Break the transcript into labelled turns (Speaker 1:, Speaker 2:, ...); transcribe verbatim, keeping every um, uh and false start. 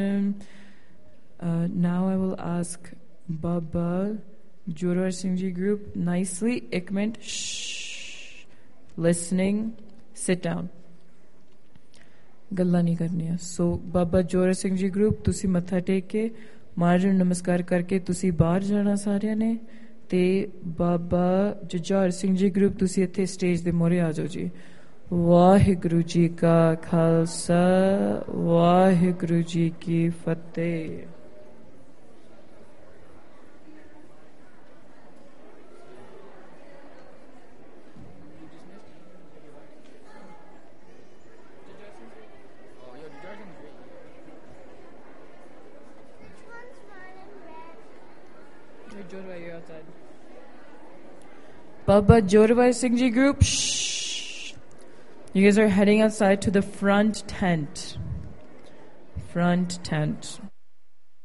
Speaker 1: Uh, now I will ask Baba Jorar Singh Ji group nicely. Ek minute. Shh. Listening. Sit down. ਗੱਲਾਂ ਨਹੀਂ ਕਰਨੀਆਂ. ਸੋ ਬਾਬਾ ਜੋਰਾ Singh ji group ਤੁਸੀਂ ਮੱਥਾ ਟੇਕ ਕੇ ਮਹਾਰਾਜ ਨੂੰ ਨਮਸਕਾਰ ਕਰਕੇ ਤੁਸੀਂ ਬਾਹਰ ਜਾਣਾ ਸਾਰਿਆਂ ਨੇ. ਤੇ ਬਾਬਾ ਜੁਝਾਰ ਸਿੰਘ ਜੀ ਗਰੁੱਪ ਤੁਸੀਂ ਇੱਥੇ ਸਟੇਜ ਦੇ ਮੂਹਰੇ ਆ ਜਾਓ ਜੀ. ਵਾਹਿਗੁਰੂ ਜੀ ਕਾ ਖਾਲਸਾ ਵਾਹਿਗੁਰੂ ਜੀ ਕੀ ਫਤਿਹ. Baba Jorwai Singh Ji group, shh. You guys are heading outside to the front tent. Front tent.